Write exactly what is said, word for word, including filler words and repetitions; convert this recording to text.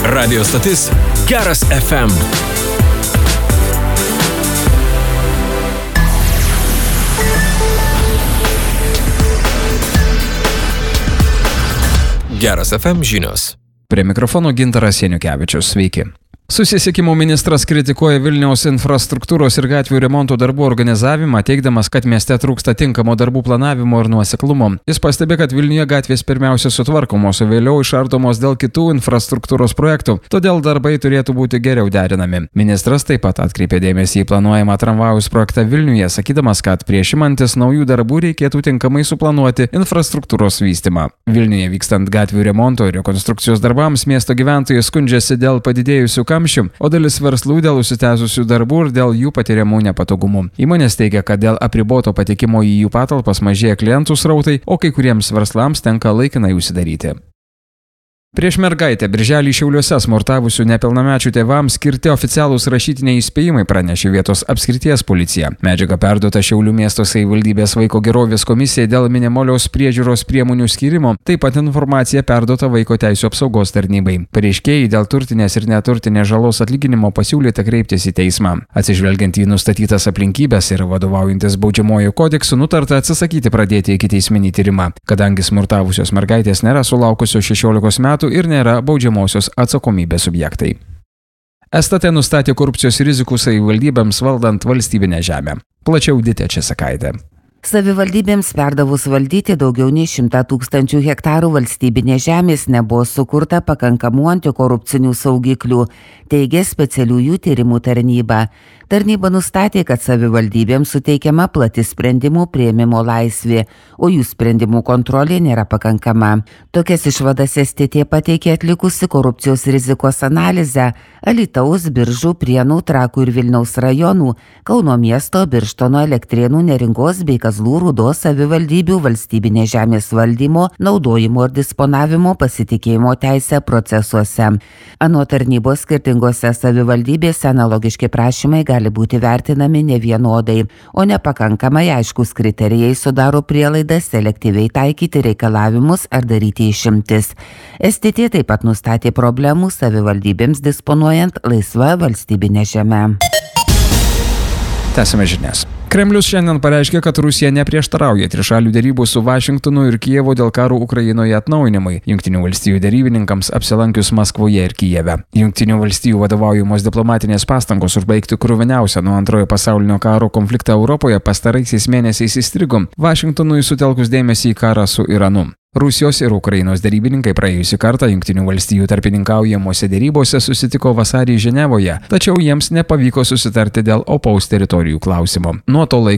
Radio stotis Geras F M. Geras F M žinios. Prie mikrofono Gintaras Janiukevičius. Sveiki. Susisiekimo ministras kritikuoja Vilniaus infrastruktūros ir gatvių remonto darbų organizavimą, teigdamas, kad mieste trūksta tinkamo darbų planavimo ir nuoseklumo. Jis pastebi, kad Vilniuje gatvės pirmiausia sutvarkomos, o vėliau išardomos dėl kitų infrastruktūros projektų, todėl darbai turėtų būti geriau derinami. Ministras taip pat atkreipė dėmesį į planuojamą tramvajaus projektą Vilniuje, sakydamas, kad prieš imantis naujų darbų reikėtų tinkamai suplanuoti infrastruktūros vystymą. Vilniuje vykstant gatvių remonto ir rekonstrukcijos darbams miesto gyventojai skundžiasi dėl padidėjusių kamščių, o dalis verslų dėl užsitęsusių darbų ir dėl jų patiriamų nepatogumų. Įmonės teigia, kad dėl apriboto patekimo į jų patalpas mažėja klientų srautai, o kai kuriems verslams tenka laikinai užsidaryti. Prieš mergaitę birželį Šiauliuose smurtavusių nepilnamečių tėvams skirti oficialūs rašytiniai įspėjimai, pranešė vietos apskrities policija. Medžiaga perduota Šiaulių miesto savivaldybės vaiko gerovės komisijai dėl minimalios priežiūros priemonių skyrimo, taip pat informacija perduota vaiko teisių apsaugos tarnybai. Pareiškėjai dėl turtinės ir neturtinės žalos atlyginimo pasiūlyta kreiptis į teismą. Atsižvelgiant į nustatytas aplinkybės ir vadovaujantis baudžiamojo kodeksu, nutarta atsisakyti pradėti ikiteisminį tyrimą, kadangi smurtavusios mergaitės nėra sulaukusios šešiolikos metų ir nėra baudžiamosios atsakomybės subjektai. S T T nustatė korupcijos rizikų savivaldybėms valdant valstybinę žemę. Plačiau Ditė Česakaitė. Savivaldybėms perdavus valdyti daugiau nei šimtą tūkstančių hektarų valstybinės žemės nebuvo sukurta pakankamų antikorupcinių saugiklių, teigia specialiųjų tyrimų tarnyba. Tarnyba nustatė, kad savivaldybėms suteikiama plati sprendimų priėmimo laisvė, o jų sprendimų kontrolė nėra pakankama. Tokias išvadas S T T pateikė atlikusi korupcijos rizikos analizę Alytaus, Biržų, Prienų, Trakų ir Vilniaus rajonų, Kauno miesto, Birštono, Elektrėnų, Neringos bei Kazlų Rūdos savivaldybių valstybinės žemės valdymo, naudojimo ir disponavimo pasitikėjimo teisę procesuose. Anot tarnybos skirtingose savivaldybėse analogiški prašymai gali būti vertinami nevienodai, o nepakankamai aiškus kriterijai sudaro prielaidas selektyviai taikyti reikalavimus ar daryti išimtis. S T T taip pat nustatė problemų savivaldybėms disponuojant laisvą valstybinę žemę. Tęsime žinias. Kremlius šiandien pareiškė, kad Rusija neprieštarauja trišalių derybų su Vašingtonu ir Kijevu dėl karo Ukrainoje atnaujinimui, Jungtinių valstijų derybininkams apsilankius Maskvoje ir Kijeve. Jungtinių valstijų vadovaujamos diplomatinės pastangos užbaigti kruviniausią nuo antrojo pasaulinio karo konfliktą Europoje pastaraisiais mėnesiais įstrigo, Vašingtonui sutelkus dėmesį į karą su Iranu. Rusijos ir Ukrainos derybininkai praėjusį kartą Jungtinių valstijų tarpininkaujamuose derybose susitiko vasarį Ženevoje, tačiau jiems nepavyko susitarti dėl opaus teritorijų klausimo. Nuo to laiko